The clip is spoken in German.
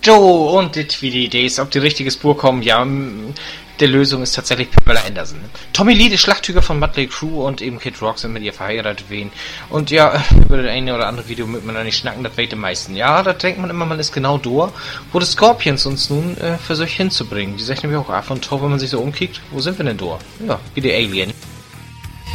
So, und dit wie die Idee ist, ob die richtige Spur kommen, ja, der Lösung ist tatsächlich Pamela Anderson. Tommy Lee, der Schlachthüger von Mötley Crüe und eben Kid Rock sind mit ihr verheiratet wen. Und ja, über das eine oder andere Video mit man da nicht schnacken, das weht die meisten. Ja, da denkt man immer, man ist genau durch, wo die Scorpions uns nun versucht hinzubringen. Die sagen nämlich auch, von Tor, wenn man sich so umkickt, wo sind wir denn durch? Ja, wie die Alien.